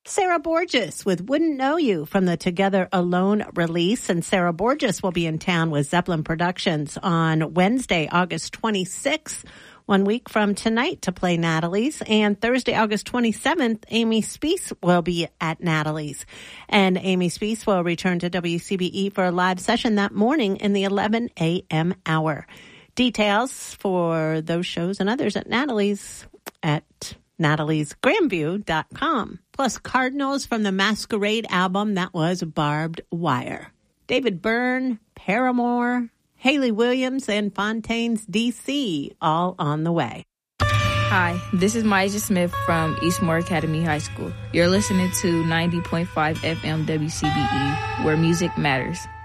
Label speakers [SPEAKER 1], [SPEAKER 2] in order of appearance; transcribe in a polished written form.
[SPEAKER 1] Sarah Borges with Wouldn't Know You from the Together Alone release. And Sarah Borges will be in town with Zeppelin Productions on Wednesday, August 26th, 1 week from tonight to play Natalie's. And Thursday, August 27th, Amy Speece will be at Natalie's. And Amy Speece will return to WCBE for a live session that morning in the 11 a.m. hour. Details for those shows and others at Natalie's at nataliesgrandview.com. Plus Cardinals from the Masquerade album, that was Barbed Wire. David Byrne, Paramore, Hayley Williams, and Fontaine's DC, all on the way.
[SPEAKER 2] Hi, this is Myja Smith from Eastmore Academy High School. You're listening to 90.5 FM WCBE, where music matters.